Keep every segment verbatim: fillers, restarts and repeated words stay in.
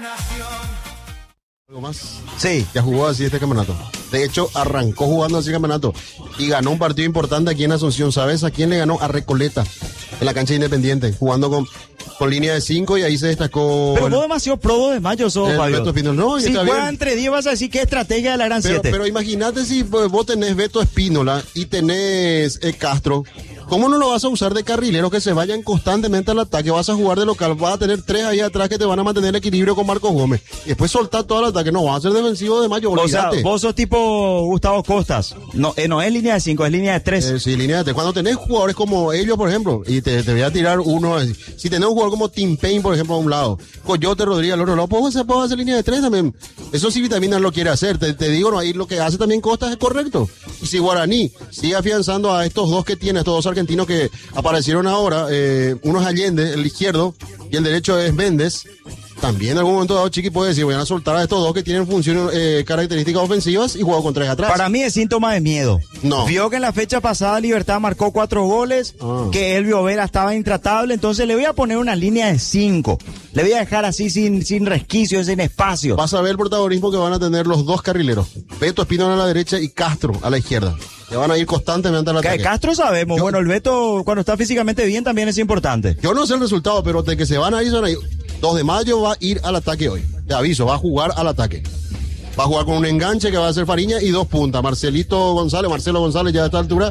¿Algo más? Sí. Ya jugó así este campeonato. De hecho, arrancó jugando así el campeonato y ganó un partido importante aquí en Asunción. ¿Sabes a quién le ganó? A Recoleta, en la cancha Independiente, jugando con, con línea de cinco y ahí se destacó. Pero vos demasiado pro de mayo sos, el Fabio. Beto Espínola. No, si está juega bien. entre diez vas a decir qué estrategia de la gran Pero, siete. pero imagínate si pues, vos tenés Beto Espínola y tenés eh, Castro. ¿Cómo no lo vas a usar de carrilero que se vayan constantemente al ataque? Vas a jugar de local, vas a tener tres ahí atrás que te van a mantener el equilibrio con Marcos Gómez. Y después soltar todo el ataque. No, vas a ser defensivo de mayo, olvídate. O sea, vos sos tipo Gustavo Costas. No, eh, no es línea de cinco, es línea de tres. Eh, sí, línea de tres. Cuando tenés jugadores como ellos, por ejemplo, y te, te voy a tirar uno, si tenés un jugador como Tim Payne, por ejemplo, a un lado, Coyote Rodríguez al otro lado, pues se puede hacer línea de tres también. Eso sí Vitamina lo quiere hacer. Te, te digo, no, ahí lo que hace también Costas es correcto. Y si Guaraní sigue afianzando a estos dos que tiene, estos dos argentinos que aparecieron ahora, eh, uno es Allende, el izquierdo, y el derecho es Méndez. También en algún momento dado Chiqui puede decir, voy a soltar a estos dos que tienen funciones, eh, características ofensivas y juego con tres atrás. Para mí es síntoma de miedo. No. Vio que en la fecha pasada Libertad marcó cuatro goles, Ah. que Elvio Vera estaba intratable, entonces le voy a poner una línea de cinco. Le voy a dejar así sin, sin resquicios, sin espacio. Vas a ver el protagonismo que van a tener los dos carrileros. Beto Espínola a la derecha y Castro a la izquierda. Que van a ir constantemente al Que ataque. Castro sabemos, Yo- bueno, el Beto cuando está físicamente bien también es importante. Yo no sé el resultado, pero de que se van a ir, se van a ir. dos de mayo va a ir al ataque hoy. Te aviso, va a jugar al ataque. Va a jugar con un enganche que va a hacer Fariña y dos puntas. Marcelito González, Marcelo González ya a esta altura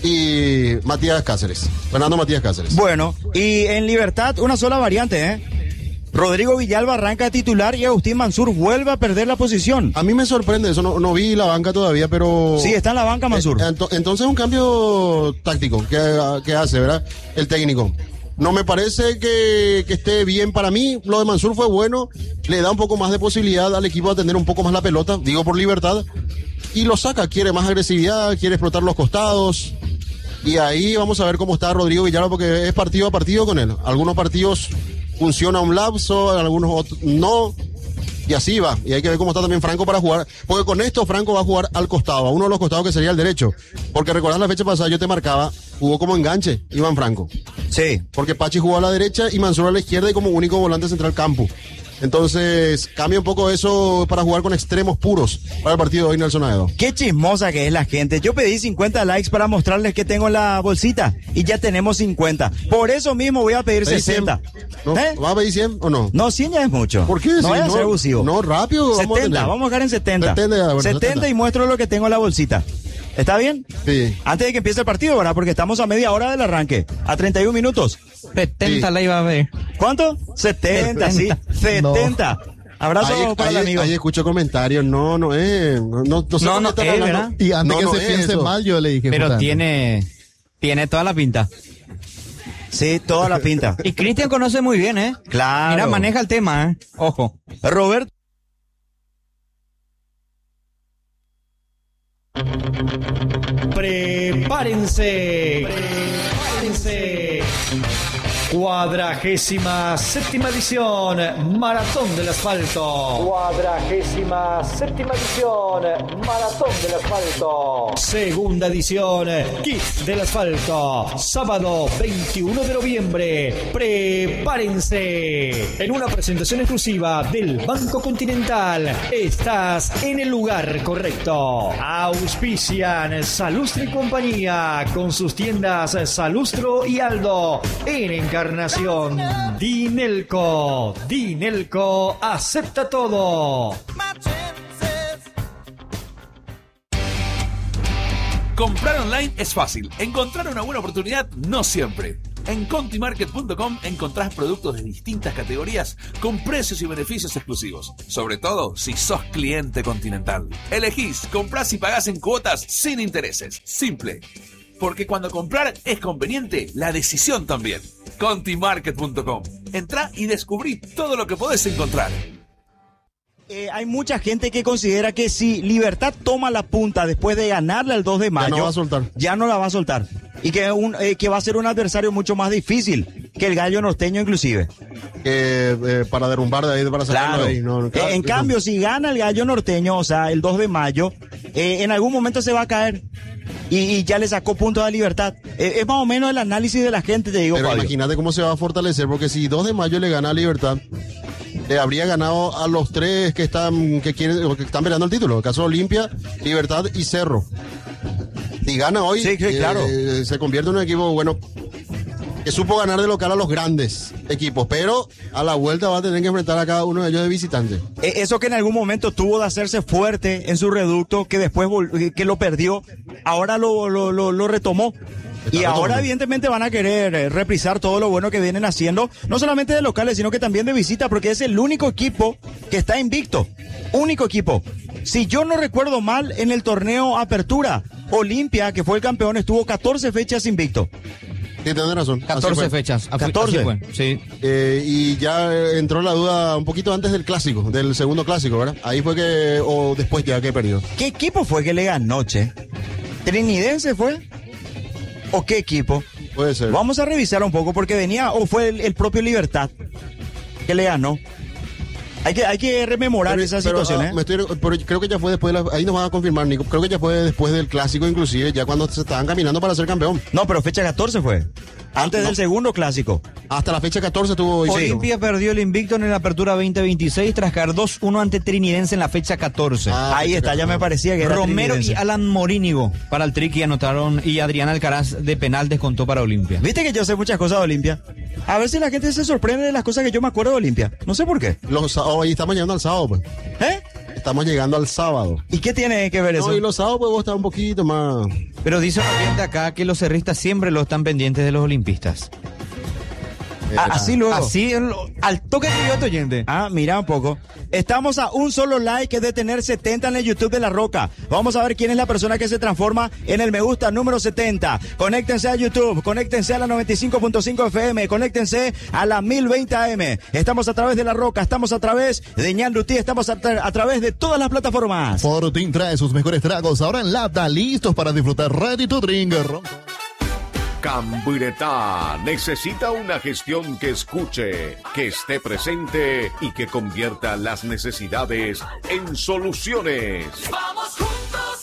y Matías Cáceres. Fernando Matías Cáceres. Bueno, y en Libertad una sola variante, ¿eh? Rodrigo Villalba arranca de titular y Agustín Mansur vuelve a perder la posición. A mí me sorprende eso, no, no vi la banca todavía, pero... Sí, está en la banca Mansur. Eh, ento- entonces un cambio táctico que, que hace, ¿verdad? El técnico. No me parece que, que esté bien para mí. Lo de Mansur fue bueno. Le da un poco más de posibilidad al equipo a tener un poco más la pelota, digo por Libertad. Y lo saca, quiere más agresividad, quiere explotar los costados. Y ahí vamos a ver cómo está Rodrigo Villalba porque es partido a partido con él. Algunos partidos funciona un lapso, algunos otros no. Y así va. Y hay que ver cómo está también Franco para jugar. Porque con esto Franco va a jugar al costado, a uno de los costados que sería el derecho. Porque recordás la fecha pasada, yo te marcaba, jugó como enganche, Iván Franco. Sí. Porque Pachi jugó a la derecha y Mansur a la izquierda y como único volante central campo. Entonces, cambia un poco eso para jugar con extremos puros para el partido de hoy, Nelson Aedo. Qué chismosa que es la gente. Yo pedí cincuenta likes para mostrarles que tengo en la bolsita y ya tenemos cincuenta. Por eso mismo voy a pedir ¿Pedí sesenta. cien? ¿No? ¿Eh? ¿Va a pedir cien o no? No, cien ya es mucho. ¿Por qué? No Si voy a no- ser abusivo. no, rápido, vamos a setenta, tener. vamos a dejar en setenta. setenta, ya, bueno, setenta setenta. y muestro lo que tengo en la bolsita. ¿Está bien? Sí. Antes de que empiece el partido, ¿verdad? Porque estamos a media hora del arranque. A treinta y un minutos. setenta Sí. la iba a ver. ¿Cuánto? setenta, sí. setenta. Abrazo Ahí, para ahí- el amigo. ahí escucho comentarios, no, no es, no, no, no sé No, por qué no están es, hablando. ¿verdad? Y antes No, que no se es piense eso. mal, yo le dije. Pero justamente. tiene, tiene toda la pinta. Sí, toda la pinta. Y Cristian conoce muy bien, ¿eh? Claro. Mira, maneja el tema, ¿eh? Ojo. Roberto. Prepárense. Prepárense. Cuadragésima séptima edición, Maratón del Asfalto. Cuadragésima séptima edición, Maratón del Asfalto. Segunda edición, Kids del Asfalto. Sábado veintiuno de noviembre. Prepárense. En una presentación exclusiva del Banco Continental. Estás en el lugar correcto. Auspician Salustro y compañía con sus tiendas Salustro y Aldo en Encarnación. Dinelco. Dinelco acepta todo. Comprar online es fácil. Encontrar una buena oportunidad no siempre. En contimarket punto com encontrás productos de distintas categorías con precios y beneficios exclusivos. Sobre todo si sos cliente Continental. Elegís, comprás y pagás en cuotas sin intereses. Simple. Porque cuando comprar es conveniente, la decisión también. contimarket punto com. Entrá y descubrí todo lo que podés encontrar. Eh, hay mucha gente que considera que si Libertad toma la punta después de ganarle el dos de mayo, no va a soltar. ya no la va a soltar. Y que, un, eh, que va a ser un adversario mucho más difícil que el Gallo Norteño inclusive. Eh, eh, para derrumbar de ahí, para sacarlo Claro. de ahí. No, Eh, claro, en no. cambio, si gana el Gallo Norteño, o sea, el dos de mayo, eh, en algún momento se va a caer. Y, y ya le sacó puntos a Libertad. Eh, es más o menos el análisis de la gente, te digo, Pero Fabio. imagínate cómo se va a fortalecer, porque si dos de mayo le gana a Libertad, le habría ganado a los tres que están que quieren que están peleando el título, el caso Olimpia, Libertad y Cerro. Si gana hoy, sí, sí, eh, claro. se convierte en un equipo bueno que supo ganar de local a los grandes equipos, pero a la vuelta va a tener que enfrentar a cada uno de ellos de visitante. Eso que en algún momento tuvo de hacerse fuerte en su reducto, que después vol- que lo perdió, ahora lo, lo, lo, lo retomó. Está Y ahora retomando. evidentemente van a querer eh, reprisar todo lo bueno que vienen haciendo, no solamente de locales, sino que también de visita, porque es el único equipo que está invicto. Único equipo. Si yo no recuerdo mal, en el torneo Apertura, Olimpia, que fue el campeón, estuvo catorce fechas invicto. Sí, tenés razón. Así catorce fue. fechas. Así- catorce. así fue, sí. Eh, y ya eh, entró la duda un poquito antes del clásico, del segundo clásico, ¿verdad? Ahí fue que, o después ya que perdió. ¿Qué equipo fue que le ganó, che? ¿Trinidense fue? ¿O qué equipo? Puede ser. Vamos a revisar un poco porque venía, o fue el, el propio Libertad que le ganó. Hay que, hay que rememorar Pero- esa pero, situación, ah, ¿eh? me estoy- pero creo que ya fue después de la, ahí nos van a confirmar, Nico. Creo que ya fue después del clásico, inclusive, ya cuando se estaban caminando para ser campeón. No, pero fecha catorce fue. Antes no. del segundo clásico. Hasta la fecha catorce tuvo invicto. Olimpia perdió el invicto en la apertura veinte veintiséis tras caer dos uno ante Trinidense en la fecha catorce. Ah, Ahí fecha está, ya catorce. me parecía que era Romero y Trinidense. Alan Morínigo para el Triqui anotaron y Adrián Alcaraz de penal descontó para Olimpia. Viste que yo sé muchas cosas de Olimpia. A ver si la gente se sorprende de las cosas que yo me acuerdo de Olimpia. No sé por qué. Los, sá- oh, ahí estamos llegando al sábado, pues. ¿Eh? Estamos llegando al sábado. ¿Y qué tiene que ver eso? No, y los sábados, pues vos estás un poquito más. Pero dice la gente acá que los cerristas siempre lo están pendientes de los olimpistas. Ah, así luego. Así, el- al toque de piloto, oyente. Ah, mira un poco. Estamos a un solo like de tener setenta en el YouTube de La Roca. Vamos a ver quién es la persona que se transforma en el me gusta número setenta. Conéctense a YouTube, conéctense a la noventa y cinco punto cinco F M, conéctense a la mil veinte A M. Estamos a través de La Roca, estamos a través de Ñandutí, estamos a, tra- a través de todas las plataformas. Fortín trae sus mejores tragos ahora en Lata, listos para disfrutar. Ready to drink. Ron- Camburetá necesita una gestión que escuche, que esté presente y que convierta las necesidades en soluciones. Vamos juntos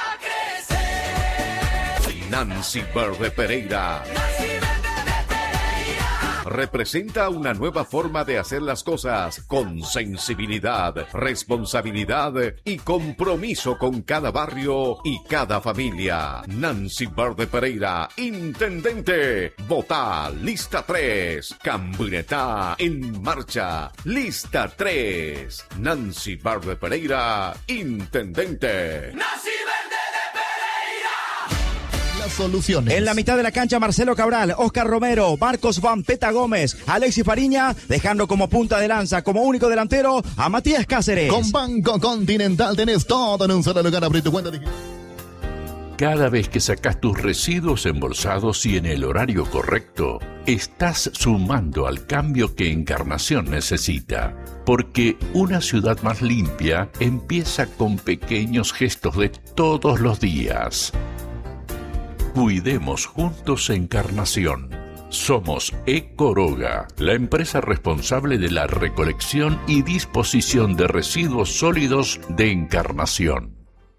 a crecer. Nancy Verde Pereira Nancy Verde Pereira. representa una nueva forma de hacer las cosas con sensibilidad, responsabilidad y compromiso con cada barrio y cada familia. Nancy Verde Pereira, intendente. Votá, lista tres. Camburetá en marcha. Lista tres. Nancy Verde Pereira, intendente. Nancy Verde de Pereira. Las soluciones. En la mitad de la cancha, Marcelo Cabral, Oscar Romero, Marcos Vampeta Gómez, Alexis Fariña, dejando como punta de lanza, como único delantero, a Matías Cáceres. Con Banco Continental tenés todo en un solo lugar. Abrí tu cuenta digital. Cada vez que sacas tus residuos embolsados y en el horario correcto, estás sumando al cambio que Encarnación necesita. Porque una ciudad más limpia empieza con pequeños gestos de todos los días. Cuidemos juntos Encarnación. Somos Ecoroga, la empresa responsable de la recolección y disposición de residuos sólidos de Encarnación.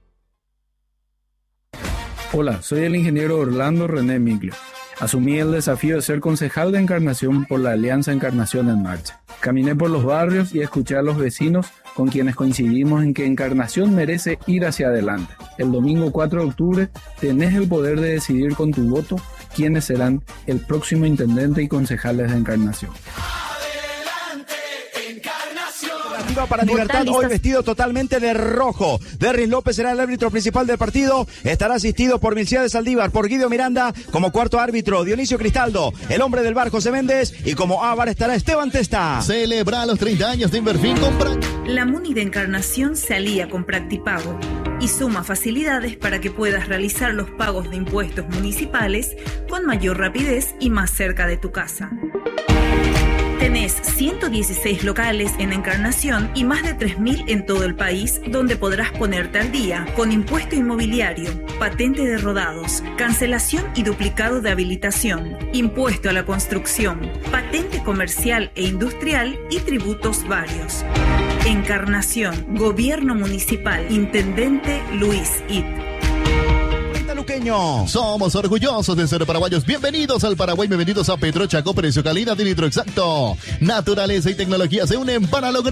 Hola, soy el ingeniero Orlando René Miglio. Asumí el desafío de ser concejal de Encarnación por la Alianza Encarnación en Marcha. Caminé por los barrios y escuché a los vecinos con quienes coincidimos en que Encarnación merece ir hacia adelante. El domingo cuatro de octubre tenés el poder de decidir con tu voto quiénes serán el próximo intendente y concejales de Encarnación. Para Libertad, hoy vestido totalmente de rojo. Derris López será el árbitro principal del partido. Estará asistido por Milciades Saldívar, por Guido Miranda como cuarto árbitro, Dionisio Cristaldo, el hombre del bar José Méndez, y como ávar estará Esteban Testa. Celebra los treinta años de Inverfin con Prac. La MUNI de Encarnación se alía con Practipago y suma facilidades para que puedas realizar los pagos de impuestos municipales con mayor rapidez y más cerca de tu casa. Tenés ciento dieciséis locales en Encarnación y más de tres mil en todo el país, donde podrás ponerte al día con impuesto inmobiliario, patente de rodados, cancelación y duplicado de habilitación, impuesto a la construcción, patente comercial e industrial y tributos varios. Encarnación, Gobierno Municipal, Intendente Luis It. paraguayo. Somos orgullosos de ser paraguayos. Bienvenidos al Paraguay, bienvenidos a Petrochaco, precio, calidad y litro exacto. Naturaleza y tecnología se unen para lograr